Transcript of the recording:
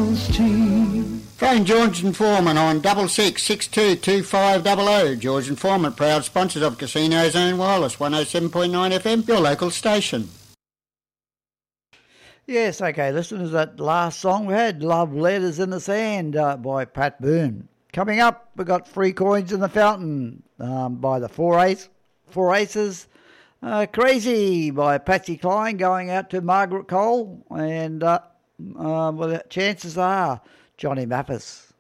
Phone George and Foreman on 66622500. George and Foreman, proud sponsors of Casino Zone Wireless, 107.9 FM, your local station. Yes, okay, listeners, that last song we had, Love Letters in the Sand by Pat Boone. Coming up, we got Free Coins in the Fountain by the Four Aces. Crazy by Patsy Cline going out to Margaret Cole. And well, chances are Johnny Mathis.